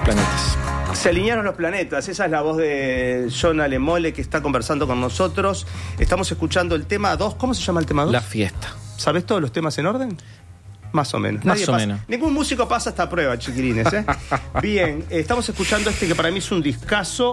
planetas. Se alinearon los planetas, esa es la voz de Jonah Lemole que está conversando con nosotros. Estamos escuchando el tema 2. ¿Cómo se llama el tema 2? La fiesta. ¿Sabés todos los temas en orden? Más o menos. Más o menos. Ningún músico pasa esta prueba, chiquilines, ¿eh? Bien, estamos escuchando este que para mí es un discazo.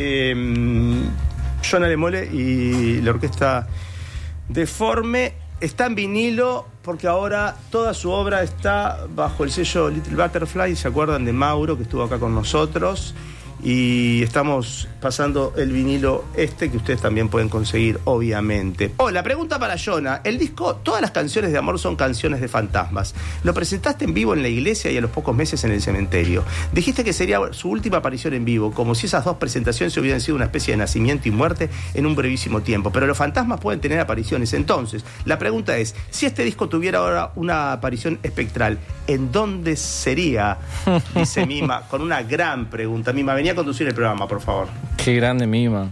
Jonah Lemole y la orquesta Deforme. Está en vinilo porque ahora toda su obra está bajo el sello Little Butterfly. ¿Se acuerdan de Mauro, que estuvo acá con nosotros? Y estamos pasando el vinilo que ustedes también pueden conseguir, obviamente. La pregunta para Jonah. El disco, todas las canciones de amor son canciones de fantasmas. Lo presentaste en vivo en la iglesia y a los pocos meses en el cementerio. Dijiste que sería su última aparición en vivo, como si esas dos presentaciones hubieran sido una especie de nacimiento y muerte en un brevísimo tiempo. Pero los fantasmas pueden tener apariciones. Entonces, la pregunta es, si este disco tuviera ahora una aparición espectral, ¿en dónde sería? Dice Mima, con una gran pregunta. Mima, venía a conducir el programa, por favor. Qué grande Mima.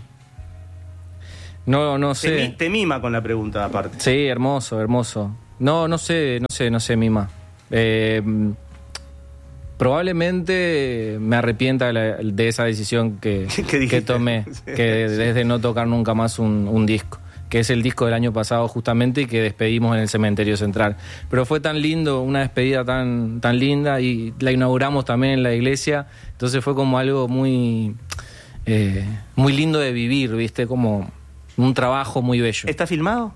No sé. Te mima con la pregunta aparte. Sí, hermoso. No sé, Mima. Probablemente me arrepienta de esa decisión que tomé, que desde no tocar nunca más un disco, que es el disco del año pasado justamente y que despedimos en el Cementerio Central. Pero fue tan lindo, una despedida tan linda, y la inauguramos también en la iglesia, entonces fue como algo muy lindo de vivir, ¿viste? Como un trabajo muy bello. ¿Está filmado?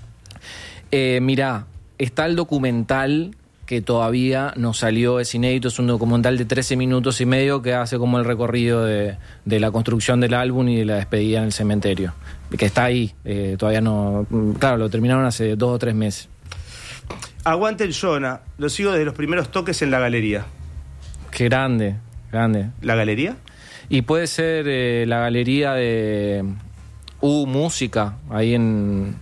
Mirá, está el documental que todavía no salió, es inédito, es un documental de 13 minutos y medio que hace como el recorrido de la construcción del álbum y de la despedida en el cementerio, que está ahí, todavía no... Claro, lo terminaron hace 2 o 3 meses. Aguante el Jonah, lo sigo desde los primeros toques en la galería. Qué grande. ¿La galería? Y puede ser la galería de Música, ahí en...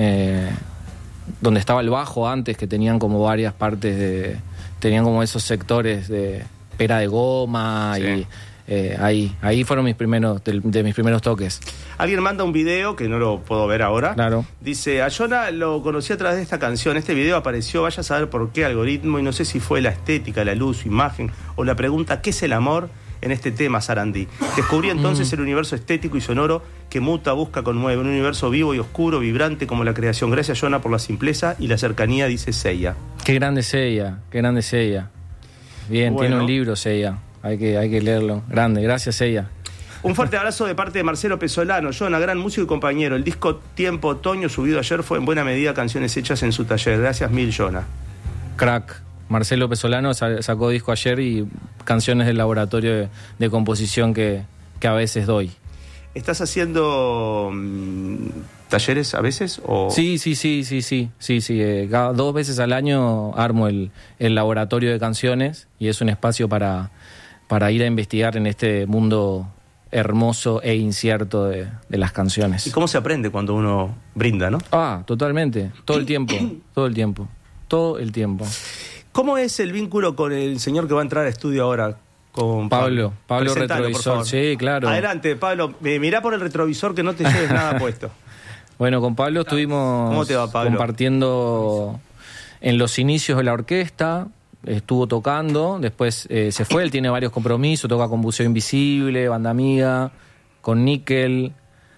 donde estaba el bajo antes, que tenían como varias partes tenían como esos sectores de pera de goma, sí. Y ahí fueron mis primeros toques. Alguien manda un video que no lo puedo ver ahora. Claro. Dice, a Jonah lo conocí a través de esta canción. Este video apareció, vaya a saber por qué algoritmo, y no sé si fue la estética, la luz, su imagen, o la pregunta, ¿qué es el amor? En este tema, Sarandí. Descubrí entonces el universo estético y sonoro que muta, busca, conmueve. Un universo vivo y oscuro, vibrante como la creación. Gracias, Jonah, por la simpleza y la cercanía, dice Seiya. Qué grande Seiya. Bien, bueno. Tiene un libro, Seiya. Hay que leerlo. Grande, gracias, Seiya. Un fuerte abrazo de parte de Marcelo Pesolano. Jonah, gran músico y compañero. El disco Tiempo Otoño, subido ayer, fue en buena medida canciones hechas en su taller. Gracias mil, Jonah. Crack. Marcelo Pesolano sacó disco ayer y canciones del laboratorio de composición que a veces doy. ¿Estás haciendo talleres a veces? ¿O? Sí. Cada 2 veces al año armo el laboratorio de canciones, y es un espacio para ir a investigar en este mundo hermoso e incierto de las canciones. ¿Y cómo se aprende cuando uno brinda, no? Totalmente. Todo el tiempo. ¿Cómo es el vínculo con el señor que va a entrar a estudio ahora? Con Pablo Retrovisor. Sí, claro. Adelante, Pablo. Mirá por el retrovisor que no te lleves nada puesto. Bueno, con Pablo estuvimos ¿Cómo te va, Pablo? Compartiendo en los inicios de la orquesta. Estuvo tocando, después se fue, él tiene varios compromisos, toca con Buceo Invisible, Banda Amiga, con Níquel,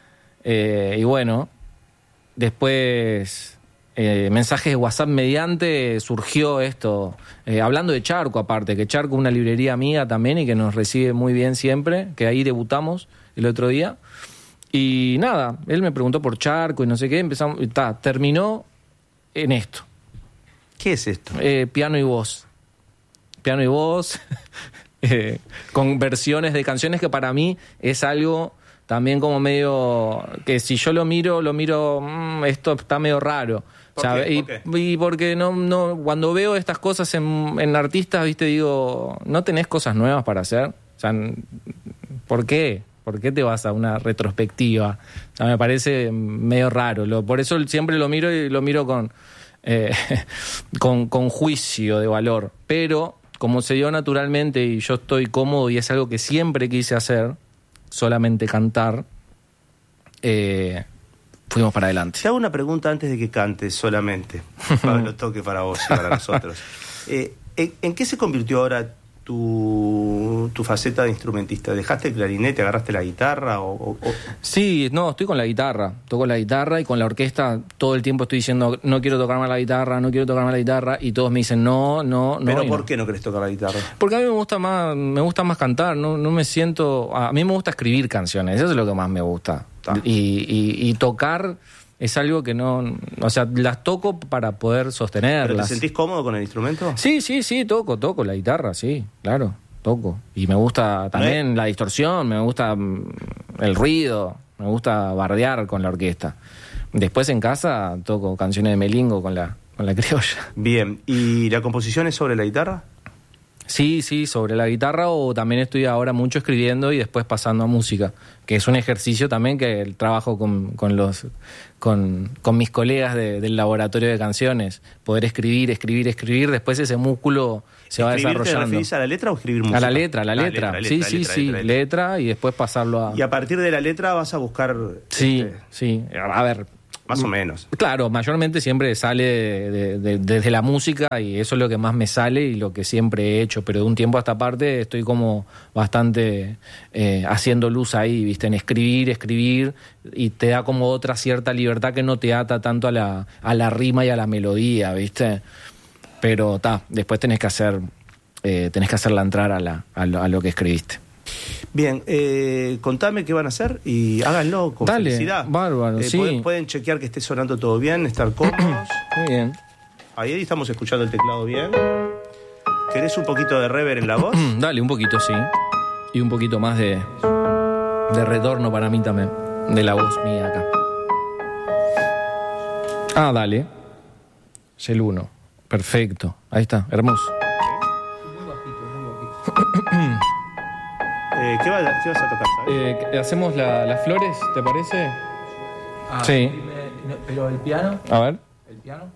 y bueno, después... mensajes de WhatsApp mediante surgió esto, hablando de Charco aparte, que Charco es una librería amiga también y que nos recibe muy bien siempre, que ahí debutamos el otro día, y nada, él me preguntó por Charco y no sé qué, terminó en esto. ¿Qué es esto? Piano y voz, con versiones de canciones que para mí es algo también como medio, que si yo lo miro, esto está medio raro. ¿Por qué? Y porque no cuando veo estas cosas en artistas, viste, digo, ¿no tenés cosas nuevas para hacer? O sea, ¿por qué? ¿Por qué te vas a una retrospectiva? O sea, me parece medio raro. Por eso siempre lo miro y lo miro con juicio de valor. Pero como se dio naturalmente y yo estoy cómodo y es algo que siempre quise hacer, solamente cantar, fuimos para adelante. Te hago una pregunta antes de que cantes solamente. Pablo, toque para vos y para nosotros. ¿En qué se convirtió ahora tu tu faceta de instrumentista? ¿Dejaste el clarinete, agarraste la guitarra o...? Sí, no, estoy con la guitarra. Toco la guitarra y con la orquesta todo el tiempo estoy diciendo no quiero tocar más la guitarra, no quiero tocar más la guitarra y todos me dicen no. ¿Pero por qué no querés tocar la guitarra? Porque a mí me gusta más cantar, no me siento... A mí me gusta escribir canciones, eso es lo que más me gusta. Y tocar... Es algo que no... O sea, las toco para poder sostenerlas. ¿Pero te sentís cómodo con el instrumento? Sí, toco la guitarra, sí, claro, toco. Y me gusta también la distorsión, me gusta el ruido, me gusta bardear con la orquesta. Después en casa toco canciones de Melingo con la criolla. Bien, ¿y la composición es sobre la guitarra? Sí, sobre la guitarra, o también estoy ahora mucho escribiendo y después pasando a música, que es un ejercicio también que trabajo con mis colegas del laboratorio de canciones, poder escribir, después ese músculo se va desarrollando. ¿Te referís a la letra o escribir música? A la letra. Sí, letra y después pasarlo a... Y a partir de la letra vas a buscar... Sí, a ver... Más o menos. Claro, mayormente siempre sale desde la música y eso es lo que más me sale y lo que siempre he hecho, pero de un tiempo a esta parte estoy como bastante haciendo luz ahí, ¿viste? En escribir y te da como otra cierta libertad que no te ata tanto a la rima y a la melodía, ¿viste? Pero después tenés que hacerla entrar a lo que escribiste. Bien, contame qué van a hacer y háganlo con felicidad. Bárbaro, sí. Pueden chequear que esté sonando todo bien, estar cómodos. Muy bien. Ahí estamos escuchando el teclado bien. ¿Querés un poquito de reverb en la voz? Dale, un poquito, sí. Y un poquito más de retorno para mí también, de la voz mía acá. Dale. Es el 1. Perfecto. Ahí está, hermoso. ¿Qué vas a tocar, sabes? ¿Hacemos las flores, te parece? Sí. ¿Pero el piano? A ver. ¿El piano?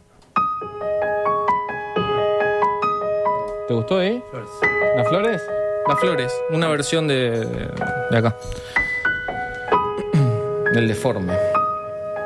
¿Te gustó ahí? Flores. ¿Las flores? Las flores. Una versión de acá. Del deforme.